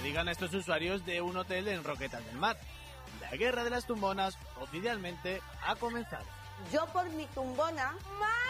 digan estos usuarios de un hotel en Roquetas del Mar. La guerra de las tumbonas oficialmente ha comenzado. Yo por mi tumbona...